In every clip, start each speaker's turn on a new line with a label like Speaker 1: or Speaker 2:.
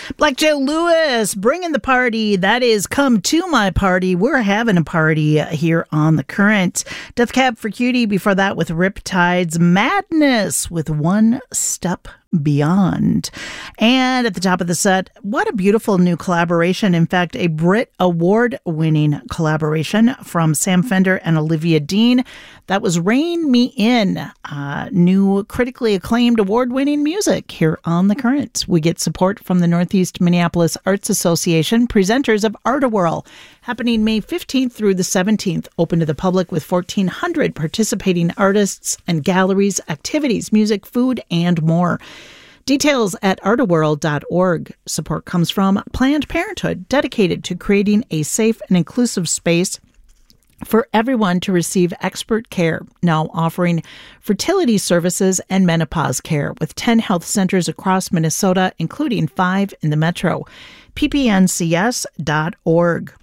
Speaker 1: Black Joe Lewis, bringing the party. That is Come to My Party. We're having a party here on The Current. Death Cab for Cutie before that with Riptide's Madness with One Step Beyond. And at the top of the set, what a beautiful new collaboration. In fact, a Brit Award-winning collaboration from Sam Fender and Olivia Dean. That was Rein Me In, new critically acclaimed award-winning music here on The Current. We get support from the Northeast Minneapolis Arts Association, presenters of Art-A-Whirl, happening May 15th through the 17th, open to the public with 1,400 participating artists and galleries, activities, music, food, and more. Details at artawhirl.org. Support comes from Planned Parenthood, dedicated to creating a safe and inclusive space for everyone to receive expert care, now offering fertility services and menopause care with 10 health centers across Minnesota, including 5 in the metro. ppncs.org.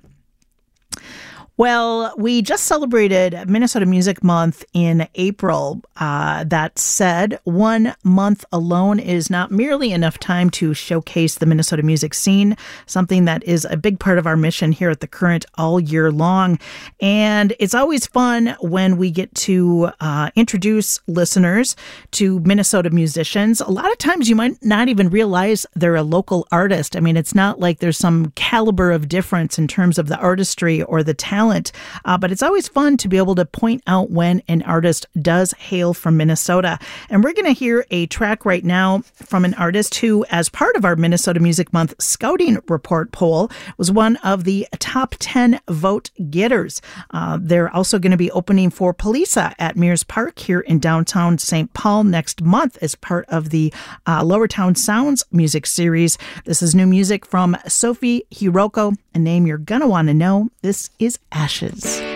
Speaker 1: Well, we just celebrated Minnesota Music Month in April. That said, 1 month alone is not merely enough time to showcase the Minnesota music scene, something that is a big part of our mission here at The Current all year long. And it's always fun when we get to introduce listeners to Minnesota musicians. A lot of times you might not even realize they're a local artist. I mean, it's not like there's some caliber of difference in terms of the artistry or the talent. But it's always fun to be able to point out when an artist does hail from Minnesota. And we're going to hear a track right now from an artist who, as part of our Minnesota Music Month Scouting Report poll, was one of the top 10 vote getters. They're also going to be opening for Polisa at Mears Park here in downtown St. Paul next month as part of the Lower Town Sounds music series. This is new music from Sophie Hiroko, a name you're going to want to know. This is Ashes.